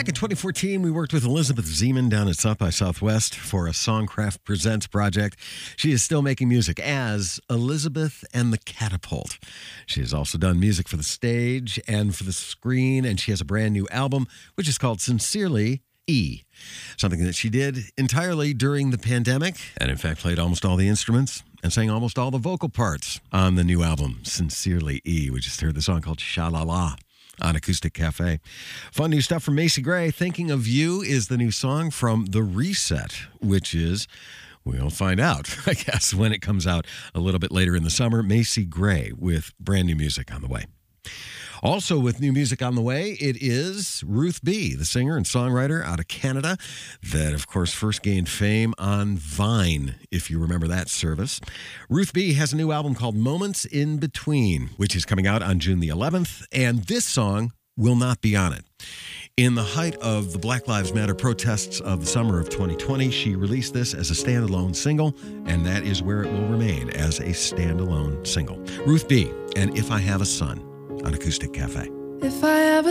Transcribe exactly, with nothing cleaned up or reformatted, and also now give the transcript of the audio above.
Back in twenty fourteen, we worked with Elizabeth Zeman down at South by Southwest for a Songcraft Presents project. She is still making music as Elizabeth and the Catapult. She has also done music for the stage and for the screen, and she has a brand new album, which is called Sincerely E, something that she did entirely during the pandemic, and in fact played almost all the instruments and sang almost all the vocal parts on the new album, Sincerely E. We just heard the song called Sha-La-La on Acoustic Cafe. Fun new stuff from Macy Gray. Thinking of You is the new song from The Reset, which is, we'll find out, I guess, when it comes out a little bit later in the summer. Macy Gray with brand new music on the way. Also with new music on the way, it is Ruth B., the singer and songwriter out of Canada that, of course, first gained fame on Vine, if you remember that service. Ruth B. has a new album called Moments in Between, which is coming out on June the eleventh, and this song will not be on it. In the height of the Black Lives Matter protests of the summer of twenty twenty, she released this as a standalone single, and that is where it will remain, as a standalone single. Ruth B. and If I Have a Son on Acoustic Cafe. If I have a